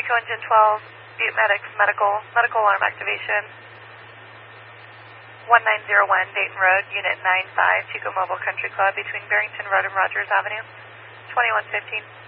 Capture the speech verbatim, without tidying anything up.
Echo Engine twelve, Butte Medics, medical, medical alarm activation. one nine zero one Dayton Road, Unit nine five, Chico Mobile Country Club, between Barrington Road and Rogers Avenue. twenty-one fifteen.